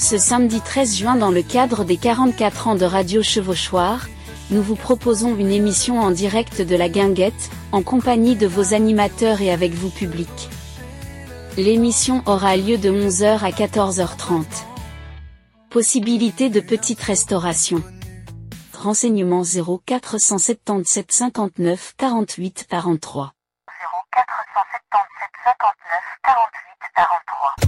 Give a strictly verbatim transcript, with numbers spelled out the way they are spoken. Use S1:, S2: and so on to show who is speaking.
S1: Ce samedi treize juin, dans le cadre des quarante-quatre ans de Radio Chevauchoir, nous vous proposons une émission en direct de la Guinguette, en compagnie de vos animateurs et avec vous public. L'émission aura lieu de onze heures à quatorze heures trente. Possibilité de petite restauration. Renseignements zéro quatre cent soixante-dix-sept cinquante-neuf quarante-huit quarante-trois.
S2: zéro quatre cent soixante-dix-sept cinquante-neuf quarante-huit quarante-trois.